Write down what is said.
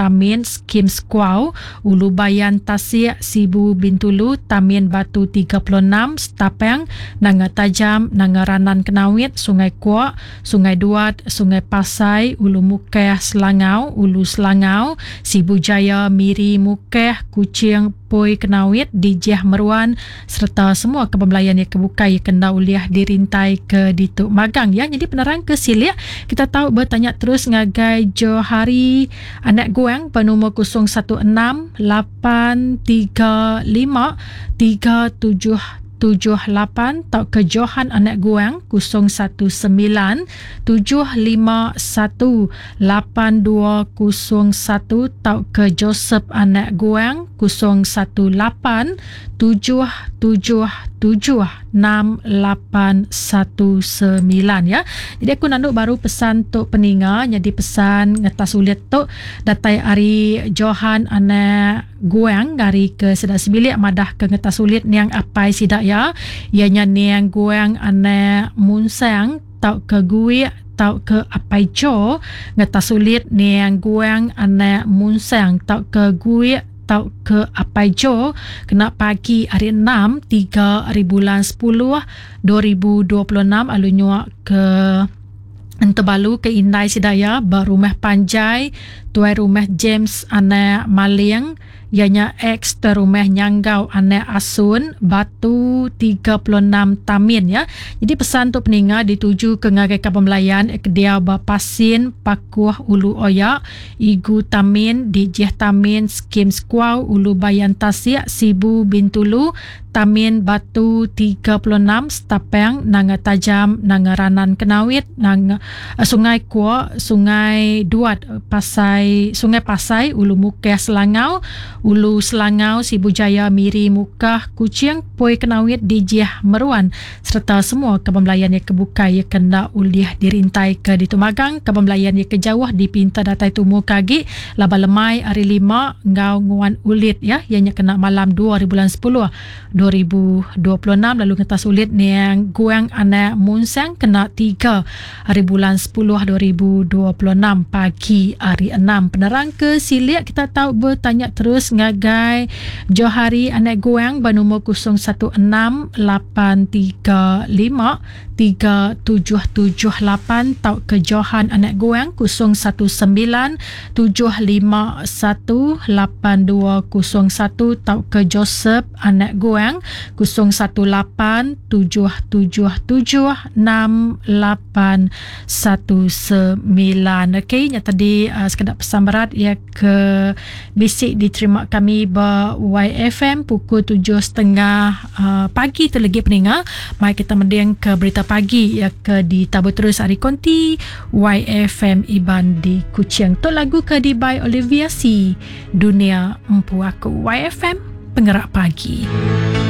Tamin Skim Squaw Ulu Bayan Tasik Sibu Bintulu Tamin Batu 36 Stapeng Nanga Tajam Nanga Ranan Kenawit Sungai Kuak Sungai Duat Sungai Pasai Ulu Mukeh Selangau Ulu Selangau Sibu Jaya Miri Mukeh Kuching Poi Kenawit Dijah Meruan serta semua kepembelayan yang kebukai kena uliah dirintai ke Dituk Magang ya. Jadi penerang ke Silia kita tahu bertanya terus ngagai Johari anak guang penumur 016 835 3778 tau ke Johan anak guang 019 751 8201 tau ke Joseph anak guang 018 777 6819 ya. Jadi aku nak baru pesan tok peninga jadi pesan ngetas ulit tok datai ari Johan anak guang dari ke sedak sebilik madah ke ngetas ulit niang apai sidak ya. Ianya niang guang anak munsang tau ke gui tau ke apai jo ngetas ulit niang guang anak munsang tau ke gui tau ke apai jo kena pagi hari 6 3 hari bulan 10 2026 alu nyuak ke Entebalu ke Indai Sidaya berumah Panjai tuai rumah James anak Maling ianya ex terumah Nyanggau anak Asun Batu 36 Tamin ya. Jadi pesan tu peninga dituju ke ngagai kapemelayan dia Bapasin Pakuh Ulu Oyak Igu Tamin Dijih Tamin Skim Squaw Ulu Bayan Tasik Sibu Bintulu Tamin Batu 36 Stapeng Nanga Tajam Nanga Ranan Kenawit Nanga Sungai Kuak Sungai Duat Pasai Sungai Pasai Ulu Mukeh Selangau Ulu Selangau Sibu Jaya Miri Mukah Kuching Poi Kenawit Dijih Meruan serta semua kepembelayan yang kebuka yang kena uliah dirintai ke Dituk Magang kepembelayan yang kejauh dipinta datai tumu kagi laba lemai hari 5 ngau nguan ulit ya yang kena malam 2 hari bulan 10 2026 lalu ngetas ulit ni yang guang anak munsang kena 3 hari bulan 10 2026 pagi hari 6 penerang ke Silia kita tahu bertanya terus ngagai Johari anak guang bernomor 016 835 3778 tau ke Johan anak guang 019 751 8201 tau ke Joseph anak guang 018 777 6819. Okey nya tadi sekedar pesan berat ya ke bisik diterima kami ba YFM pukul 7.30 pagi tu lagi peninga. Mari kita mending ke berita pagi ya ke ditabur terus hari konti YFM Iban di Kuching. Tu lagu ke di by Olivia C Dunia Empu Aku YFM Penggerak Pagi.